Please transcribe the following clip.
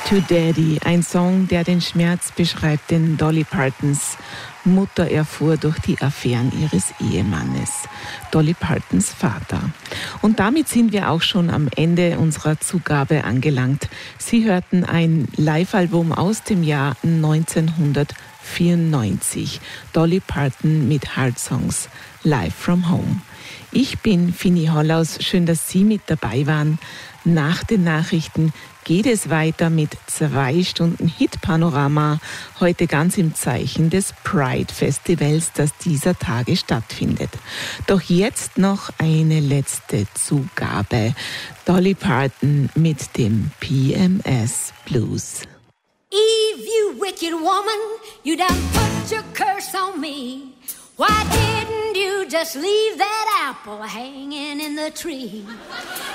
To Daddy, ein Song, der den Schmerz beschreibt, den Dolly Partons Mutter erfuhr durch die Affären ihres Ehemannes, Dolly Partons Vater. Und damit sind wir auch schon am Ende unserer Zugabe angelangt. Sie hörten ein Live-Album aus dem Jahr 1994, Dolly Parton mit Heart Songs, Live from Home. Ich bin Fini Hollaus, schön, dass Sie mit dabei waren. Nach den Nachrichten geht es weiter mit 2 Stunden Hit-Panorama, heute ganz im Zeichen des Pride-Festivals, das dieser Tage stattfindet. Doch jetzt noch eine letzte Zugabe. Dolly Parton mit dem PMS Blues. Eve, you wicked woman, you done put your curse on me. Why didn't you just leave that apple hanging in the tree?